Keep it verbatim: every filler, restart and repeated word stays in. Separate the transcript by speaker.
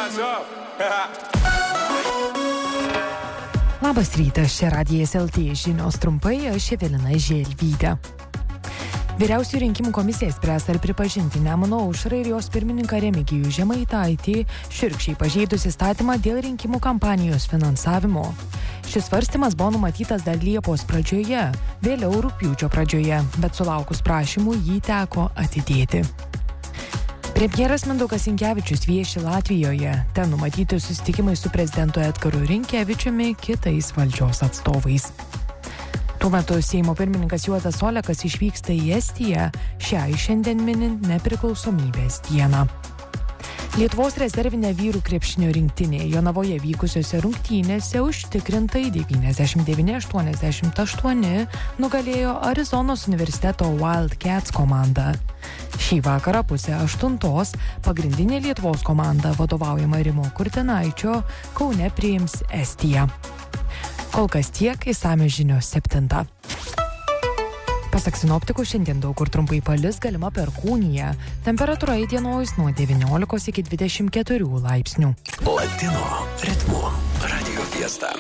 Speaker 1: Labas rytas, čia Radijas L T žinios trumpai, aš Evelina Želvytė. Vyriausiųjų rinkimų komisija spręs, ar pripažinti Nemuno aušrą ir jos pirmininką Remigijų Žemaitaitį šiurkščiai pažeidus įstatymą dėl rinkimų kampanijos finansavimo. Šis svarstymas buvo numatytas dar Liepos pradžioje, vėliau rugpjūčio pradžioje, bet sulaukus prašymų jį teko atidėti. Premjeras Mindaugas Sinkevičius vieši Latvijoje. Ten numatyti susitikimai su prezidentu Edgaru Rinkevičiumi, kitais valdžios atstovais. Tuo metu Seimo pirmininkas Juozas Olekas išvyksta į Estiją, šiai šiandien minint nepriklausomybės dieną. Lietuvos rezervinė vyrų krepšinio rinktinė Jonavoje vykusiose rungtynėse užtikrintai devyniasdešimt devyni aštuoniasdešimt aštuoni nugalėjo Arizonos universiteto Wildcats komandą. Šį vakarą pusę aštuntos pagrindinė Lietuvos komanda vadovaujama Rimo Kurtinaičio Kaune priims Estiją. Kol kas tiek, išsamios žinios septintą. Pasak sinoptikų, šiandien daug kur trumpai palis, galima perkūnija. Temperatūra įdienojus nuo devyniolikos iki dvidešimt keturių laipsnių.
Speaker 2: Latino ritmu Radio Fiesta.